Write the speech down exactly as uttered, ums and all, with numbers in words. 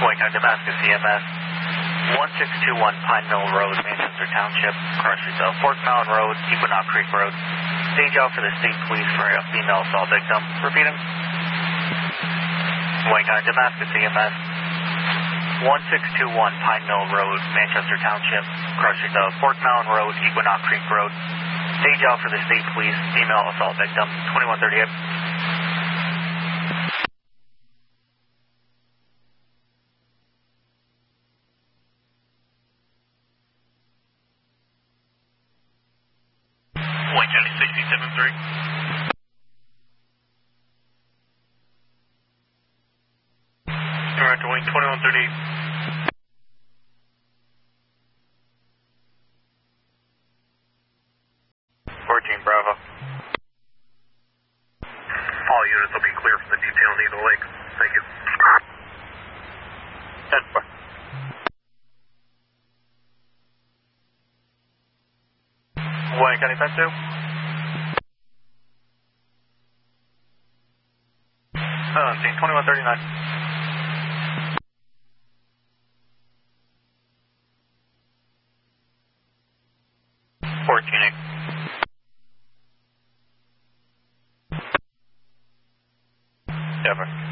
White County, Damascus, C M S. one six two one Pine Mill Road, Manchester Township, cross streets of Fork Mountain Road, Equinox Creek Road. Stage out for the state police for a female assault victim. Repeating. White County, Damascus, C M S. one six two one Pine Mill Road, Manchester Township, cross streets of Fork Mountain Road, Equinox Creek Road. Stage out for the state police, female assault victim. twenty-one thirty-eight. White County sixty-seven three. Director Wing twenty-one thirty-eight. fourteen Bravo. All units will be clear from the detail Needle Lake. Thank you. ten four. White County ten two. Uh, scene twenty-one thirty-nine. fourteen eight. Ever.